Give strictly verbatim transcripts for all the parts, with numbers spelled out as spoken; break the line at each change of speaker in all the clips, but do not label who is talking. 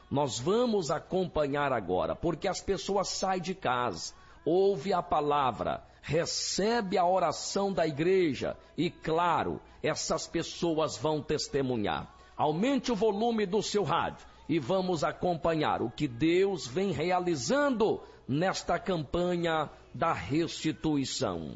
Nós vamos acompanhar agora, porque as pessoas saem de casa, ouvem a palavra, recebem a oração da igreja e, claro, essas pessoas vão testemunhar. Aumente o volume do seu rádio e vamos acompanhar o que Deus vem realizando nesta campanha da restituição.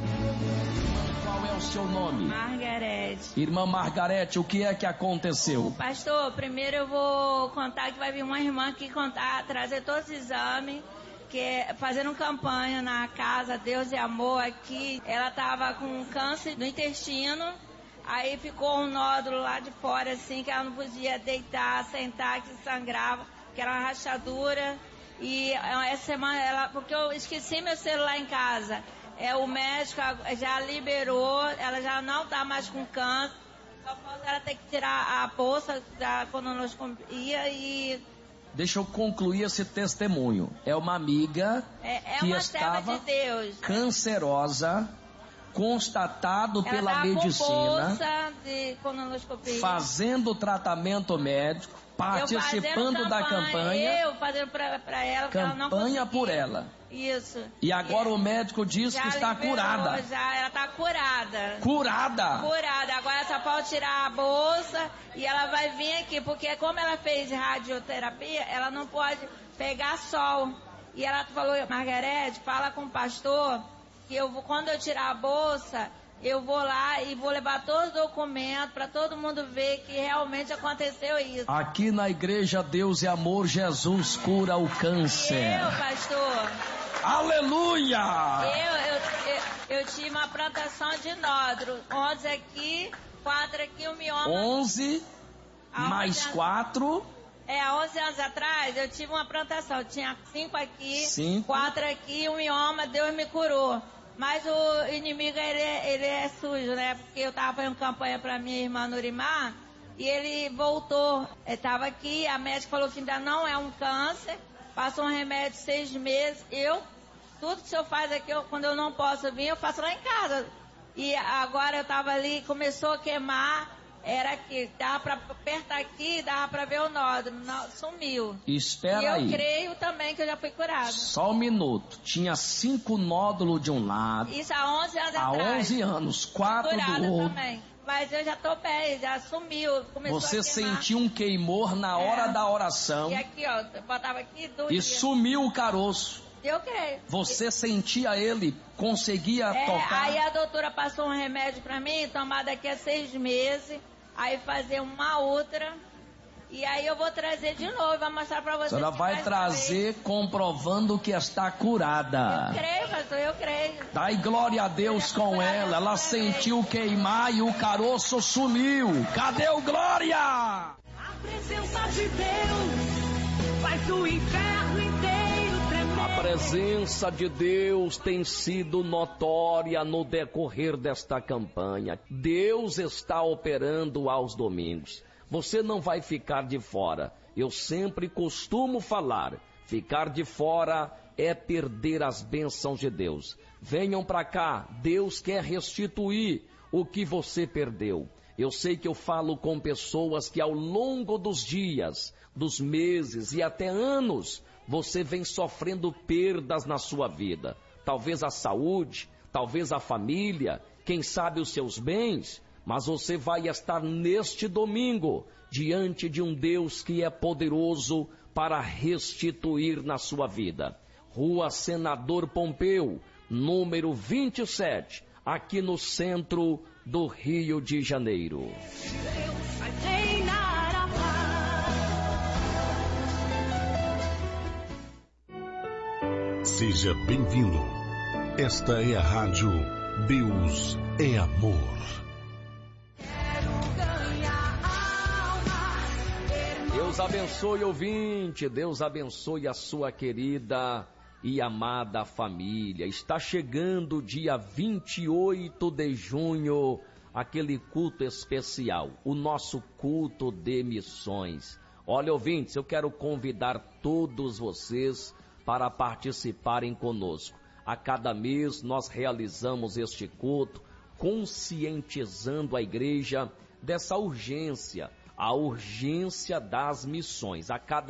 Qual é o seu nome?
Margarete.
Irmã Margarete, o que é que aconteceu?
Pastor, primeiro eu vou contar que vai vir uma irmã aqui contar, trazer todos os exames, que é fazendo campanha na casa Deus e Amor aqui. Ela estava com câncer no intestino, aí ficou um nódulo lá de fora assim, que ela não podia deitar, sentar, que sangrava, que era uma rachadura. E essa semana, ela, porque eu esqueci meu celular em casa, é, o médico já liberou, ela já não está mais com câncer, só falta ela ter que tirar a bolsa da colonoscopia e...
Deixa eu concluir esse testemunho. É uma amiga
é, é
que
uma
estava
de Deus.
cancerosa, constatado
ela
pela
tá
medicina,
com bolsa de colonoscopia,
fazendo tratamento médico, participando da campanha.
Eu fazendo pra, pra ela,
campanha
ela não
por ela.
Isso.
E agora
e
o médico diz que está
liberou,
curada.
Já, ela está curada.
Curada?
Curada. Agora só pode tirar a bolsa e ela vai vir aqui, porque como ela fez radioterapia, ela não pode pegar sol. E ela falou, Margarete, fala com o pastor, que eu vou, quando eu tirar a bolsa, eu vou lá e vou levar todos os documentos para todo mundo ver que realmente aconteceu isso.
Aqui na igreja Deus e Amor, Jesus cura o câncer.
E eu, pastor?
Aleluia!
Eu, eu, eu, eu tive uma plantação de nódulo. onze aqui, quatro aqui, um mioma.
onze mais quatro...
É, há onze anos atrás eu tive uma plantação. Eu tinha cinco aqui,
cinco.
quatro aqui, um mioma, Deus me curou. Mas o inimigo, ele, ele é sujo, né? Porque eu tava fazendo campanha pra minha irmã Nurimar e ele voltou. Ele tava aqui, a médica falou que ainda não é um câncer, passou um remédio seis meses. Eu, tudo que o senhor faz aqui, eu, quando eu não posso vir, eu faço lá em casa. E agora eu tava ali, começou a queimar, era aqui, dava pra apertar aqui, dava pra ver o nódulo, não, sumiu.
Espera
e eu
aí.
Eu creio também que eu já fui curada.
Só um minuto, tinha cinco nódulos de um lado.
Isso há onze anos
há
atrás.
Há onze anos, quatro
curada
do outro.
Também. Mas eu já tô bem, já sumiu. Começou
Você
a
sentiu um queimor na
é.
hora da oração.
E aqui, ó, eu botava aqui dois
E
dias.
sumiu o caroço.
Eu creio.
Você e... sentia ele, conseguia
é,
tocar?
Aí a doutora passou um remédio pra mim, tomar daqui a seis meses. Aí fazer uma outra. E aí eu vou trazer de novo, vai mostrar pra vocês.
A senhora vai trazer comprovando que está curada.
Eu creio, pastor, eu creio.
Dai glória a Deus com ela. Ela sentiu queimar e o caroço sumiu. Cadê o glória?
A presença de Deus faz o inferno inteiro tremer.
A presença de Deus tem sido notória no decorrer desta campanha. Deus está operando aos domingos. Você não vai ficar de fora. Eu sempre costumo falar, ficar de fora é perder as bênçãos de Deus. Venham para cá, Deus quer restituir o que você perdeu. Eu sei que eu falo com pessoas que ao longo dos dias, dos meses e até anos, você vem sofrendo perdas na sua vida. Talvez a saúde, talvez a família, quem sabe os seus bens. Mas você vai estar neste domingo diante de um Deus que é poderoso para restituir na sua vida. Rua Senador Pompeu, número vinte e sete, aqui no centro do Rio de Janeiro.
Deus vai reinar a paz.
Seja bem-vindo. Esta é a rádio Deus é Amor.
Deus abençoe, ouvinte, Deus abençoe a sua querida e amada família. Está chegando o dia vinte e oito de junho, aquele culto especial, o nosso culto de missões. Olha, ouvintes, eu quero convidar todos vocês para participarem conosco. A cada mês nós realizamos este culto, conscientizando a igreja dessa urgência, a urgência das missões. A cada